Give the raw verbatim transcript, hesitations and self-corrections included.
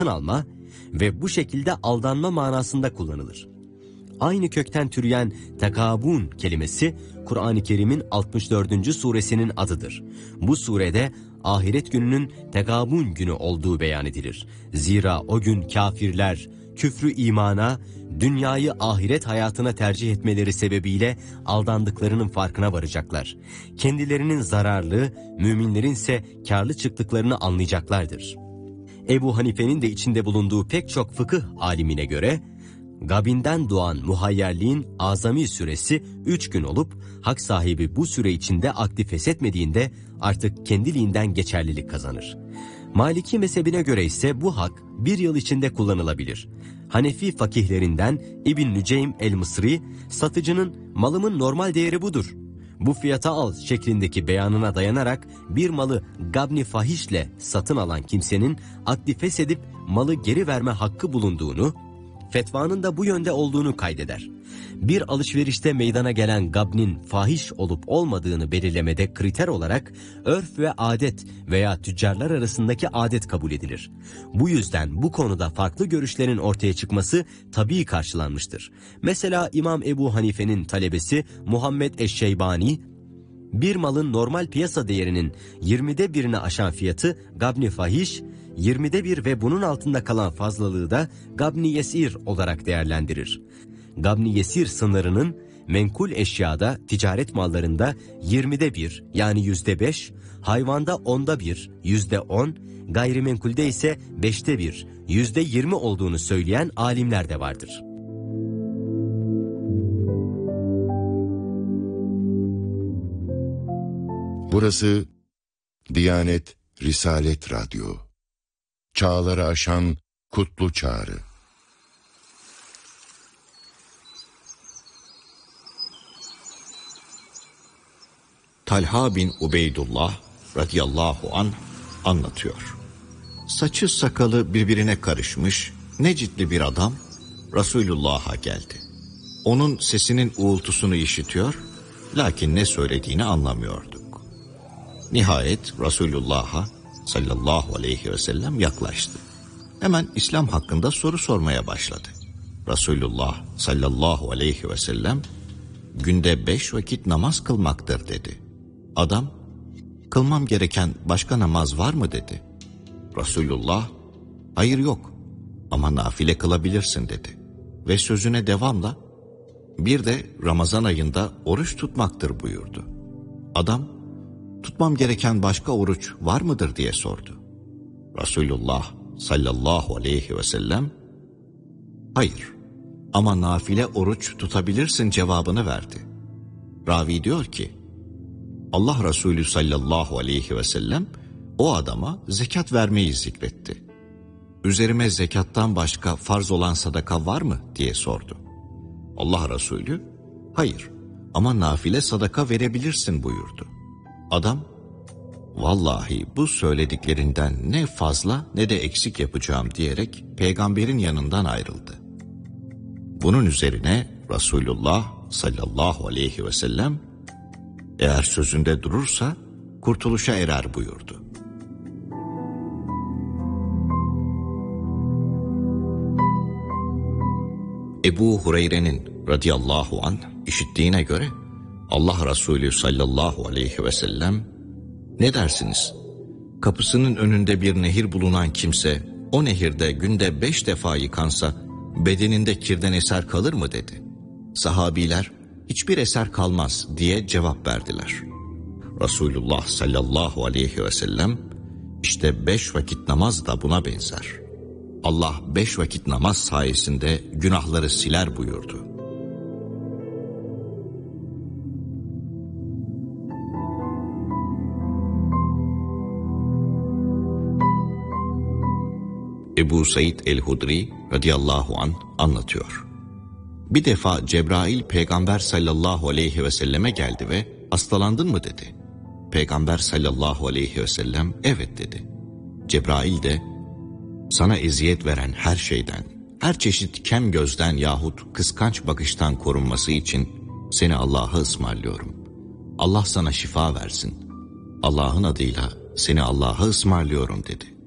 alma ve bu şekilde aldanma manasında kullanılır. Aynı kökten türeyen tekabun kelimesi Kur'an-ı Kerim'in altmış dördüncü suresinin adıdır. Bu surede ahiret gününün tekabun günü olduğu beyan edilir. Zira o gün kafirler küfrü imana, dünyayı ahiret hayatına tercih etmeleri sebebiyle aldandıklarının farkına varacaklar. Kendilerinin zararlı, müminlerin ise kârlı çıktıklarını anlayacaklardır. Ebu Hanife'nin de içinde bulunduğu pek çok fıkıh alimine göre, Gabinden doğan muhayyerliğin azami süresi üç gün olup, hak sahibi bu süre içinde akdi feshetmediğinde artık kendiliğinden geçerlilik kazanır. Maliki mezhebine göre ise bu hak bir yıl içinde kullanılabilir. Hanefi fakihlerinden İbn Nüceym el-Mısri, satıcının malımın normal değeri budur, bu fiyata al şeklindeki beyanına dayanarak bir malı gabni fahişle satın alan kimsenin akdi feshedip malı geri verme hakkı bulunduğunu, fetvanın da bu yönde olduğunu kaydeder. Bir alışverişte meydana gelen gabnin fahiş olup olmadığını belirlemede kriter olarak örf ve adet veya tüccarlar arasındaki adet kabul edilir. Bu yüzden bu konuda farklı görüşlerin ortaya çıkması tabii karşılanmıştır. Mesela İmam Ebu Hanife'nin talebesi Muhammed Eşşeybani, bir malın normal piyasa değerinin yirmide birini aşan fiyatı gabni fahiş, yirmide bir ve bunun altında kalan fazlalığı da gabni yesir olarak değerlendirir. Gabni yesir sınırının menkul eşyada, ticaret mallarında yirmide bir yani yüzde beş, hayvanda onda bir, yüzde on, gayrimenkulde ise beşte bir, yüzde yirmi olduğunu söyleyen alimler de vardır. Burası Diyanet Risalet Radyo. Çağları aşan kutlu çağrı. Talha bin Ubeydullah radıyallahu anh anlatıyor. Saçı sakalı birbirine karışmış necitli bir adam Resulullah'a geldi. Onun sesinin uğultusunu işitiyor, lakin ne söylediğini anlamıyorduk. Nihayet Resulullah'a sallallahu aleyhi ve sellem yaklaştı. Hemen İslam hakkında soru sormaya başladı. Resulullah sallallahu aleyhi ve sellem günde beş vakit namaz kılmaktır dedi. Adam, kılmam gereken başka namaz var mı dedi. Resulullah, hayır yok ama nafile kılabilirsin dedi. Ve sözüne devamla, bir de Ramazan ayında oruç tutmaktır buyurdu. Adam, tutmam gereken başka oruç var mıdır diye sordu. Resulullah sallallahu aleyhi ve sellem, hayır ama nafile oruç tutabilirsin cevabını verdi. Ravi diyor ki, Allah Resulü sallallahu aleyhi ve sellem o adama zekat vermeyi zikretti. Üzerime zekattan başka farz olan sadaka var mı diye sordu. Allah Resulü, hayır ama nafile sadaka verebilirsin buyurdu. Adam, vallahi bu söylediklerinden ne fazla ne de eksik yapacağım diyerek peygamberin yanından ayrıldı. Bunun üzerine Resulullah sallallahu aleyhi ve sellem, eğer sözünde durursa kurtuluşa erer buyurdu. Ebu Hureyre'nin radıyallahu anh işittiğine göre Allah Resulü sallallahu aleyhi ve sellem, ne dersiniz? Kapısının önünde bir nehir bulunan kimse o nehirde günde beş defa yıkansa bedeninde kirden eser kalır mı dedi. Sahabiler hiçbir eser kalmaz diye cevap verdiler. Resulullah sallallahu aleyhi ve sellem, işte beş vakit namaz da buna benzer. Allah beş vakit namaz sayesinde günahları siler buyurdu. Ebu Said el-Hudri radıyallahu anh anlatıyor. Bir defa Cebrail Peygamber sallallahu aleyhi ve selleme geldi ve hastalandın mı dedi. Peygamber sallallahu aleyhi ve sellem evet dedi. Cebrail de sana eziyet veren her şeyden, her çeşit kem gözden yahut kıskanç bakıştan korunması için seni Allah'a ısmarlıyorum. Allah sana şifa versin. Allah'ın adıyla seni Allah'a ısmarlıyorum dedi.